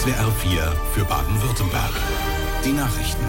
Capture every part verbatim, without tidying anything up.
S W R vier für Baden-Württemberg. Die Nachrichten.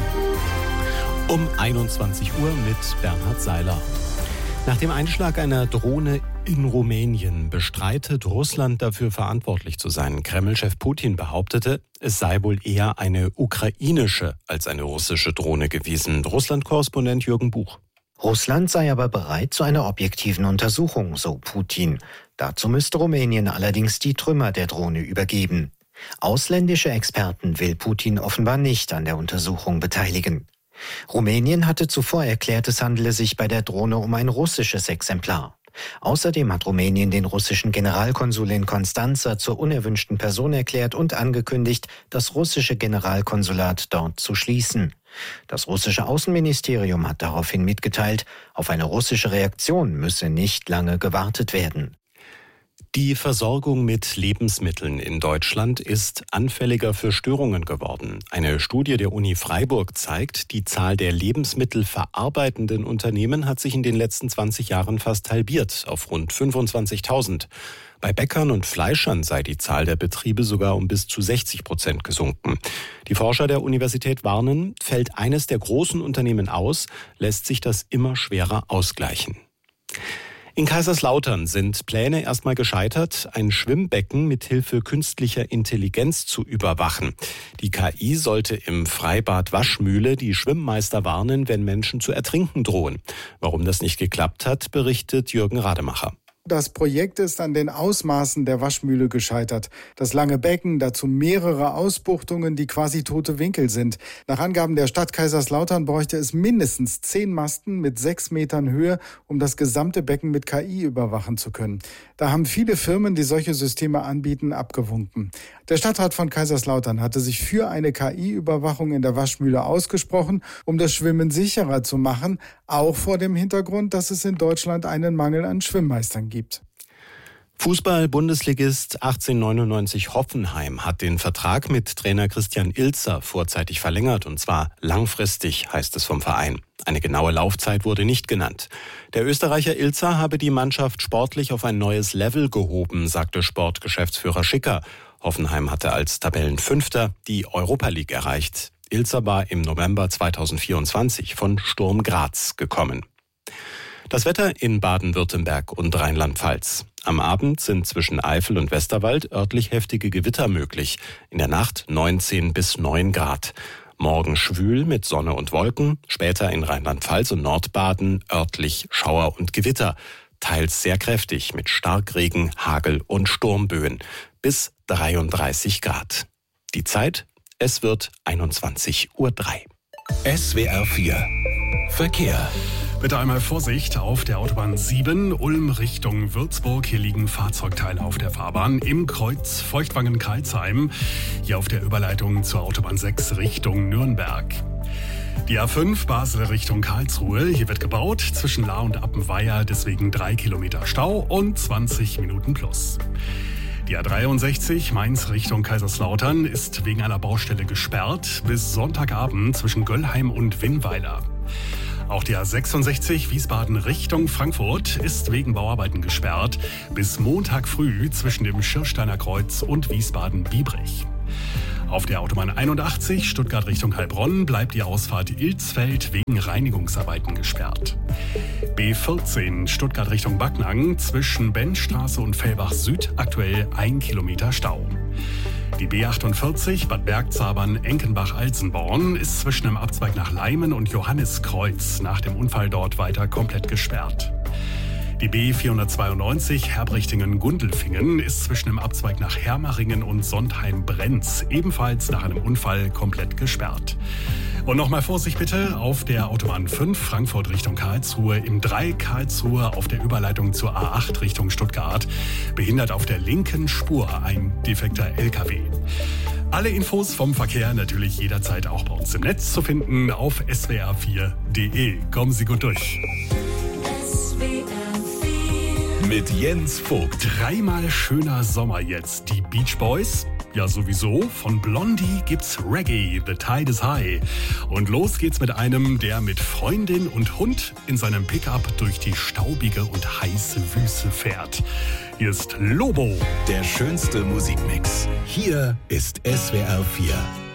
Um einundzwanzig Uhr mit Bernhard Seiler. Nach dem Einschlag einer Drohne in Rumänien bestreitet Russland dafür verantwortlich zu sein. Kreml-Chef Putin behauptete, es sei wohl eher eine ukrainische als eine russische Drohne gewesen. Russland-Korrespondent Jürgen Buch. Russland sei aber bereit zu einer objektiven Untersuchung, so Putin. Dazu müsste Rumänien allerdings die Trümmer der Drohne übergeben. Ausländische Experten will Putin offenbar nicht an der Untersuchung beteiligen. Rumänien hatte zuvor erklärt, es handele sich bei der Drohne um ein russisches Exemplar. Außerdem hat Rumänien den russischen Generalkonsul in Constanța zur unerwünschten Person erklärt und angekündigt, das russische Generalkonsulat dort zu schließen. Das russische Außenministerium hat daraufhin mitgeteilt, auf eine russische Reaktion müsse nicht lange gewartet werden. Die Versorgung mit Lebensmitteln in Deutschland ist anfälliger für Störungen geworden. Eine Studie der Uni Freiburg zeigt, die Zahl der lebensmittelverarbeitenden Unternehmen hat sich in den letzten zwanzig Jahren fast halbiert auf rund fünfundzwanzigtausend. Bei Bäckern und Fleischern sei die Zahl der Betriebe sogar um bis zu sechzig Prozent gesunken. Die Forscher der Universität warnen, fällt eines der großen Unternehmen aus, lässt sich das immer schwerer ausgleichen. In Kaiserslautern sind Pläne erstmal gescheitert, ein Schwimmbecken mit Hilfe künstlicher Intelligenz zu überwachen. Die K I sollte im Freibad Waschmühle die Schwimmmeister warnen, wenn Menschen zu ertrinken drohen. Warum das nicht geklappt hat, berichtet Jürgen Rademacher. Das Projekt ist an den Ausmaßen der Waschmühle gescheitert. Das lange Becken, dazu mehrere Ausbuchtungen, die quasi tote Winkel sind. Nach Angaben der Stadt Kaiserslautern bräuchte es mindestens zehn Masten mit sechs Metern Höhe, um das gesamte Becken mit K I überwachen zu können. Da haben viele Firmen, die solche Systeme anbieten, abgewunken. Der Stadtrat von Kaiserslautern hatte sich für eine K I-Überwachung in der Waschmühle ausgesprochen, um das Schwimmen sicherer zu machen, auch vor dem Hintergrund, dass es in Deutschland einen Mangel an Schwimmmeistern gibt. Fußball-Bundesligist achtzehnhundertneunundneunzig Hoffenheim hat den Vertrag mit Trainer Christian Ilzer vorzeitig verlängert, und zwar langfristig, heißt es vom Verein. Eine genaue Laufzeit wurde nicht genannt. Der Österreicher Ilzer habe die Mannschaft sportlich auf ein neues Level gehoben, sagte Sportgeschäftsführer Schicker. Hoffenheim hatte als Tabellenfünfter die Europa League erreicht. Ilzer war im November zweitausendvierundzwanzig von Sturm Graz gekommen. Das Wetter in Baden-Württemberg und Rheinland-Pfalz. Am Abend sind zwischen Eifel und Westerwald örtlich heftige Gewitter möglich. In der Nacht neunzehn bis neun Grad. Morgen schwül mit Sonne und Wolken. Später in Rheinland-Pfalz und Nordbaden örtlich Schauer und Gewitter. Teils sehr kräftig mit Starkregen, Hagel und Sturmböen. Bis dreiunddreißig Grad. Die Zeit, es wird einundzwanzig Uhr drei. S W R vier Verkehr. Bitte einmal Vorsicht auf der Autobahn sieben, Ulm Richtung Würzburg. Hier liegen Fahrzeugteile auf der Fahrbahn im Kreuz Feuchtwangen-Karlsheim. Hier auf der Überleitung zur Autobahn sechs Richtung Nürnberg. Die A fünf Basel Richtung Karlsruhe. Hier wird gebaut zwischen Lahr und Appenweier, deswegen drei Kilometer Stau und zwanzig Minuten plus. Die A dreiundsechzig Mainz Richtung Kaiserslautern ist wegen einer Baustelle gesperrt bis Sonntagabend zwischen Göllheim und Winnweiler. Auch die A sechsundsechzig Wiesbaden Richtung Frankfurt ist wegen Bauarbeiten gesperrt bis Montag früh zwischen dem Schirsteiner Kreuz und Wiesbaden-Biebrich. Auf der Autobahn einundachtzig Stuttgart Richtung Heilbronn bleibt die Ausfahrt Ilsfeld wegen Reinigungsarbeiten gesperrt. B vierzehn Stuttgart Richtung Backnang zwischen Benstraße und Fellbach Süd aktuell ein Kilometer Stau. Die B achtundvierzig Bad Bergzabern-Enkenbach-Alzenborn ist zwischen dem Abzweig nach Leimen und Johanniskreuz nach dem Unfall dort weiter komplett gesperrt. Die B vierhundertzweiundneunzig Herbrichtingen-Gundelfingen ist zwischen dem Abzweig nach Hermaringen und Sontheim-Brenz ebenfalls nach einem Unfall komplett gesperrt. Und nochmal Vorsicht bitte auf der Autobahn fünf Frankfurt Richtung Karlsruhe, im drei Karlsruhe auf der Überleitung zur A acht Richtung Stuttgart, behindert auf der linken Spur ein defekter L K W. Alle Infos vom Verkehr natürlich jederzeit auch bei uns im Netz zu finden auf s w r vier punkt d e. Kommen Sie gut durch. mit Jens Vogt. Dreimal schöner Sommer jetzt. Die Beach Boys. Ja, sowieso. Von Blondie gibt's Reggae, The Tide is High. Und los geht's mit einem, der mit Freundin und Hund in seinem Pickup durch die staubige und heiße Wüste fährt. Hier ist Lobo. Der schönste Musikmix. Hier ist S W R vier.